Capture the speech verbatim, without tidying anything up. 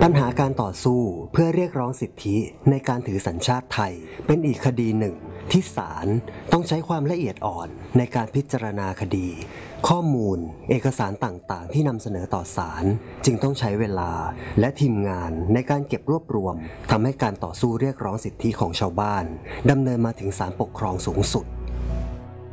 ปัญหาการต่อสู้เพื่อเรียกร้องสิทธิในการถือสัญชาติไทยเป็นอีกคดีหนึ่งที่ศาลต้องใช้ความละเอียดอ่อนในการพิจารณาคดีข้อมูลเอกสารต่างๆที่นำเสนอต่อศาลจึงต้องใช้เวลาและทีมงานในการเก็บรวบรวมทำให้การต่อสู้เรียกร้องสิทธิของชาวบ้านดำเนินมาถึงศาลปกครองสูงสุด